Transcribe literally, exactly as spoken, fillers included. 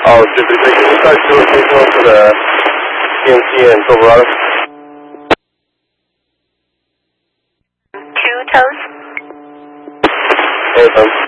Oh, super. Can you start your location for the C M C and Silverado? Two toes. Hey, um.